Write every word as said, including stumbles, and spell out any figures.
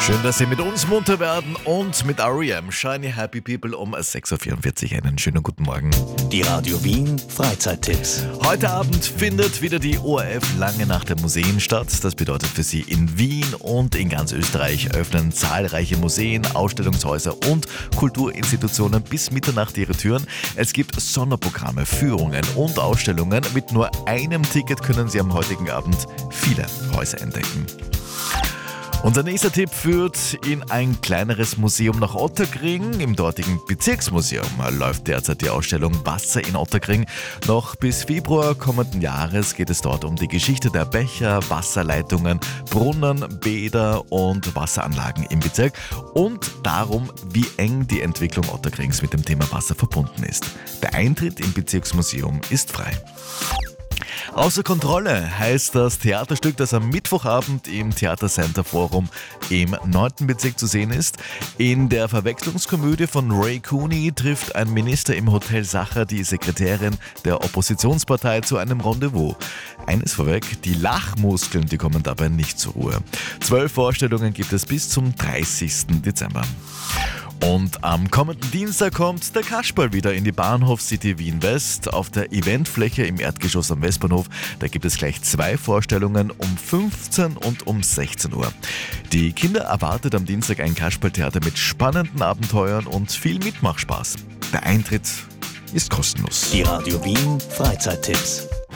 Schön, dass Sie mit uns munter werden und mit R E M Shiny Happy People um sechs Uhr vierundvierzig. Einen schönen guten Morgen. Die Radio Wien Freizeittipps. Heute Abend findet wieder die O R F Lange Nacht der Museen statt. Das bedeutet für Sie, in Wien und in ganz Österreich öffnen zahlreiche Museen, Ausstellungshäuser und Kulturinstitutionen bis Mitternacht ihre Türen. Es gibt Sonderprogramme, Führungen und Ausstellungen. Mit nur einem Ticket können Sie am heutigen Abend viele Häuser entdecken. Unser nächster Tipp führt in ein kleineres Museum nach Ottakring. Im dortigen Bezirksmuseum läuft derzeit die Ausstellung Wasser in Ottakring. Noch bis Februar kommenden Jahres geht es dort um die Geschichte der Becher, Wasserleitungen, Brunnen, Bäder und Wasseranlagen im Bezirk und darum, wie eng die Entwicklung Ottarkrings mit dem Thema Wasser verbunden ist. Der Eintritt im Bezirksmuseum ist frei. Außer Kontrolle heißt das Theaterstück, das am Mittwochabend im Theatercenter Forum im neunten Bezirk zu sehen ist. In der Verwechslungskomödie von Ray Cooney trifft ein Minister im Hotel Sacher die Sekretärin der Oppositionspartei zu einem Rendezvous. Eines vorweg, die Lachmuskeln, die kommen dabei nicht zur Ruhe. Zwölf Vorstellungen gibt es bis zum dreißigsten Dezember. Und am kommenden Dienstag kommt der Kasperl wieder in die Bahnhof City Wien West auf der Eventfläche im Erdgeschoss am Westbahnhof. Da gibt es gleich zwei Vorstellungen um fünfzehn und um sechzehn Uhr. Die Kinder erwartet am Dienstag ein Kasperltheater mit spannenden Abenteuern und viel Mitmachspaß. Der Eintritt ist kostenlos. Die Radio Wien Freizeittipps.